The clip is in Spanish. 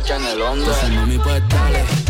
noche en el Honda. Entonces, mami, pues dale.